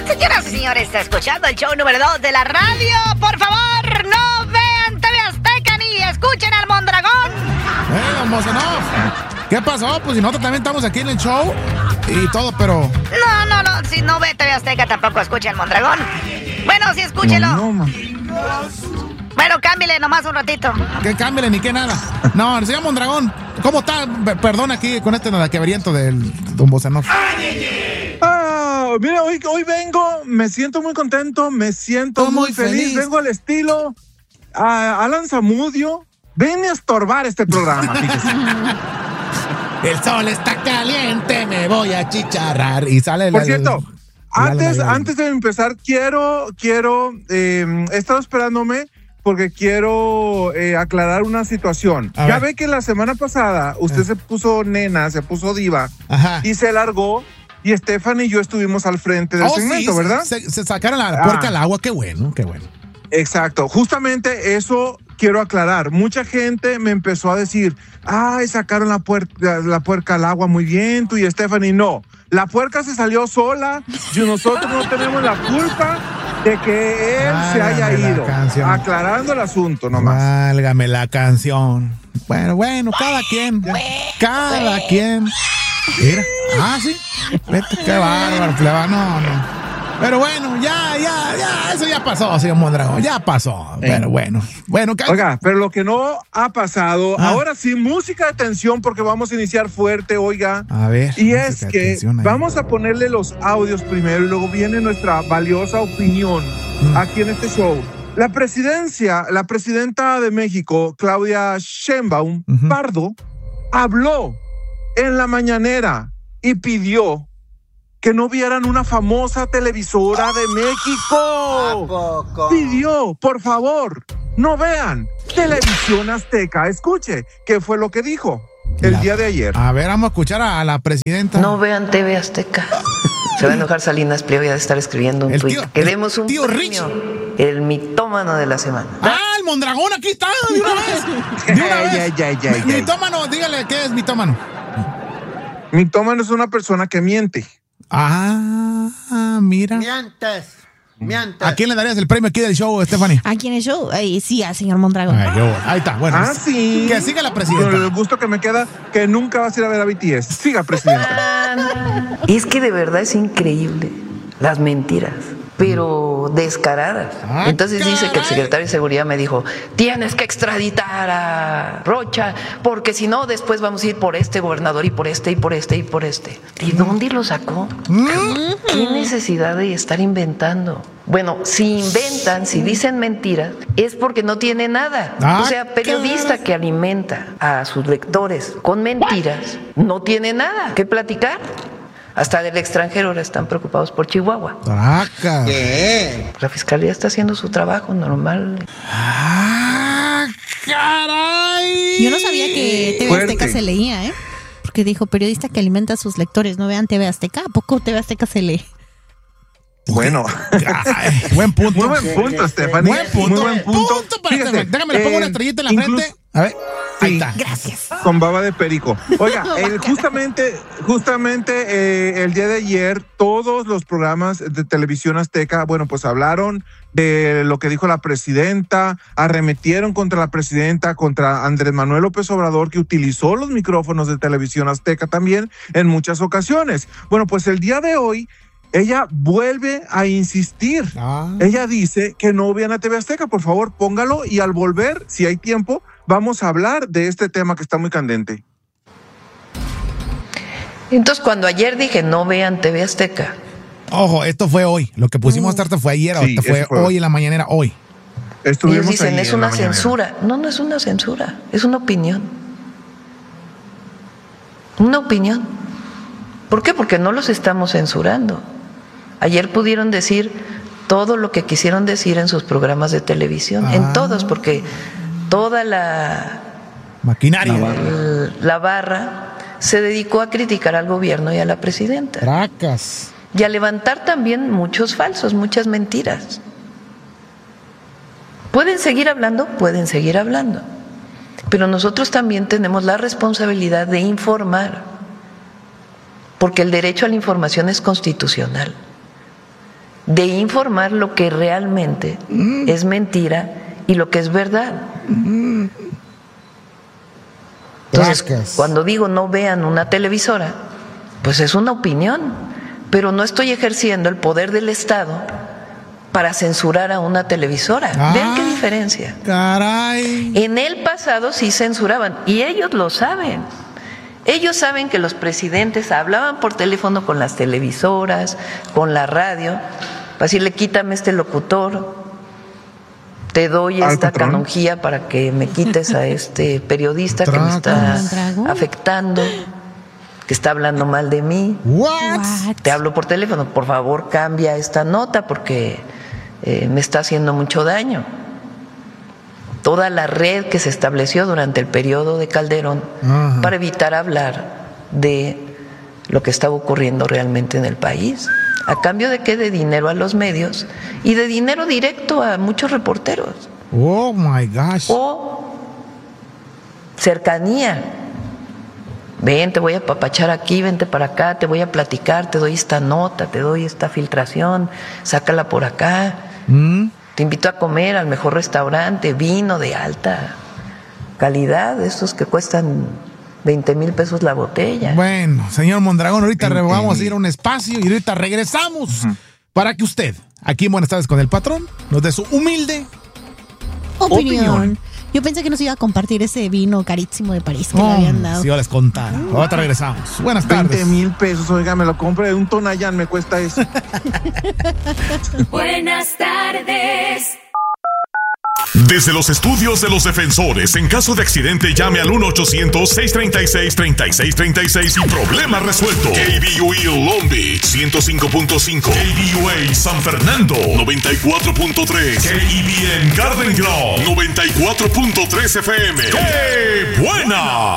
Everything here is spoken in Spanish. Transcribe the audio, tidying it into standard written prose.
Señoras y señores, está escuchando el show número 2 de la radio. Por favor, no vean TV Azteca ni escuchen al Mondragón. Don Bosanov, ¿qué pasó? Pues si nosotros también estamos aquí en el show y todo, pero... No, si no ve TV Azteca tampoco escucha al Mondragón. Bueno, sí, escúchelo. Bueno, cámbiale nomás un ratito. Que cámbiale ni que nada. No, señor Mondragón, ¿cómo está? Perdón aquí con este nadaqueveriento del Don Bosanov. Mira, hoy vengo, me siento muy contento, me siento muy feliz. Vengo al estilo Alan Zamudio. Ven a estorbar este programa, fíjese. El sol está caliente, me voy a chicharrar. Y sale Por cierto, antes de empezar, quiero he estado esperándome porque quiero aclarar una situación. Ya ve que la semana pasada usted se puso nena, se puso diva. Ajá. Y se largó. Y Stephanie y yo estuvimos al frente del segmento, sí, ¿verdad? Se sacaron la puerca al agua, qué bueno. Exacto, justamente eso quiero aclarar. Mucha gente me empezó a decir, sacaron la puerca al agua, muy bien, tú y Stephanie. No, la puerca se salió sola y nosotros no tenemos la culpa de que él se haya ido. Aclarando el asunto nomás. Válgame la canción. Bueno, cada quien. Mira, sí. Vete, qué bárbaro, no. Pero bueno, ya, eso ya pasó, señor Mondragón, ya pasó. Pero bueno. Oiga, pero lo que no ha pasado, ahora sí, música de tensión porque vamos a iniciar fuerte, oiga. A ver. Y es que vamos a ponerle los audios primero y luego viene nuestra valiosa opinión aquí en este show. La presidenta de México, Claudia Sheinbaum Pardo, habló en la mañanera y pidió que no vieran una famosa televisora de México. Pidió, por favor, no vean Televisión Azteca. Escuche, ¿qué fue lo que dijo el día de ayer? A ver, vamos a escuchar a la presidenta. No vean TV Azteca. Se va a enojar Salinas Pliego de estar escribiendo un tuit. Queremos un premio. El mitómano de la semana. El Mondragón aquí está, de una vez. Ya. Mitómano, dígale, ¿qué es mitómano? Mitómano es una persona que miente. Mira. Mientes. ¿A quién le darías el premio aquí del show, Stephanie? ¿A quién el show? Sí, al señor Mondragón. Ahí está, bueno. Sí. Que siga la presidenta. Con el gusto que me queda, que nunca vas a ir a ver a BTS. Siga, presidenta. Es que de verdad es increíble las mentiras, pero descaradas. Entonces dice que el secretario de Seguridad me dijo, tienes que extraditar a Rocha, porque si no, después vamos a ir por este gobernador y por este, y por este, y por este. ¿De dónde lo sacó? ¿Qué necesidad de estar inventando? Bueno, si inventan, si dicen mentiras, es porque no tiene nada. O sea, periodista que alimenta a sus lectores con mentiras, no tiene nada que platicar. Hasta del extranjero ahora están preocupados por Chihuahua. ¿Qué? La fiscalía está haciendo su trabajo normal. ¡Caray! Yo no sabía que TV Azteca se leía, Porque dijo, periodista que alimenta a sus lectores, no vean TV Azteca. ¿A poco TV Azteca se lee? Bueno. Buen punto. Muy buen punto, Stephanie. Muy buen punto. Para Stephanie. Déjame, le pongo una estrellita en la frente. A ver. Ahí está. Gracias. Con baba de perico. Oiga, justamente el día de ayer, todos los programas de Televisión Azteca, pues hablaron de lo que dijo la presidenta, arremetieron contra la presidenta, contra Andrés Manuel López Obrador, que utilizó los micrófonos de Televisión Azteca también en muchas ocasiones. Pues el día de hoy, ella vuelve a insistir. Ella dice que no vean a TV Azteca, por favor, póngalo, y al volver, si hay tiempo, vamos a hablar de este tema que está muy candente. Entonces, cuando ayer dije no vean TV Azteca. Ojo, esto fue hoy. Lo que pusimos hasta fue ayer, fue hoy en la mañanera, hoy. Ellos dicen, es una censura. No es una censura, es una opinión. Una opinión. ¿Por qué? Porque no los estamos censurando. Ayer pudieron decir todo lo que quisieron decir en sus programas de televisión, en todos, porque toda la maquinaria, la barra se dedicó a criticar al gobierno y a la presidenta. Tracas. Y a levantar también muchos falsos, muchas mentiras. ¿Pueden seguir hablando? Pueden seguir hablando. Pero nosotros también tenemos la responsabilidad de informar, porque el derecho a la información es constitucional. de informar lo que realmente es mentira y lo que es verdad. Entonces, cuando digo no vean una televisora, pues es una opinión, pero no estoy ejerciendo el poder del Estado para censurar a una televisora. ¿Ven qué diferencia? Caray. En el pasado sí censuraban, y ellos lo saben. Ellos saben que los presidentes hablaban por teléfono con las televisoras, con la radio, para decirle, quítame este locutor, te doy esta canonjía para que me quites a este periodista que me está afectando, que está hablando mal de mí. Te hablo por teléfono, por favor cambia esta nota porque me está haciendo mucho daño. Toda la red que se estableció durante el periodo de Calderón para evitar hablar de lo que estaba ocurriendo realmente en el país. ¿A cambio de qué? De dinero a los medios y de dinero directo a muchos reporteros. Oh my gosh. O cercanía. Ven, te voy a apapachar aquí, vente para acá, te voy a platicar, te doy esta nota, te doy esta filtración, sácala por acá. Te invito a comer al mejor restaurante, vino de alta calidad, estos que cuestan 20,000 pesos la botella. Bueno, señor Mondragón, ahorita vamos a ir a un espacio y ahorita regresamos para que usted, aquí en Buenas Tardes con el Patrón, nos dé su humilde opinión. Yo pensé que nos iba a compartir ese vino carísimo de París que le habían dado. Si yo les contara. Ahorita regresamos. Buenas tardes. 20,000 pesos, oiga, me lo compré de un Tonayán, me cuesta eso. Buenas tardes. Desde los estudios de los defensores, en caso de accidente llame al 1-800-636-3636 y problema resuelto. KBUE Long Beach 105.5, KBUA San Fernando 94.3, KEBN Garden Grove 94.3 FM. ¡Qué buena!